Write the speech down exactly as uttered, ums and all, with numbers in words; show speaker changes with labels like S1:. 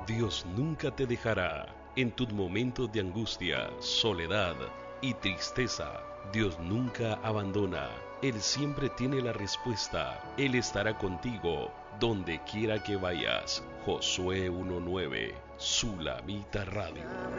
S1: Dios nunca te dejará. En tus momentos de angustia, soledad y tristeza, Dios nunca abandona. Él siempre tiene la respuesta. Él estará contigo donde quiera que vayas. Josué uno nueve, Sulamita Radio.